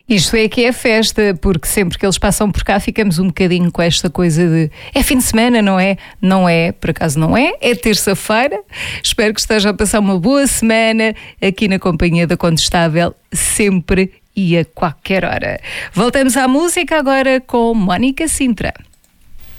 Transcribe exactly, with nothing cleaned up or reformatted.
Isto é que é festa, porque sempre que eles passam por cá ficamos um bocadinho com esta coisa de é fim de semana, não é? Não é, por acaso não é, é terça-feira. Espero que esteja a passar uma boa semana aqui na companhia da Condestável, sempre e a qualquer hora. Voltamos à música agora com Mónica Sintra.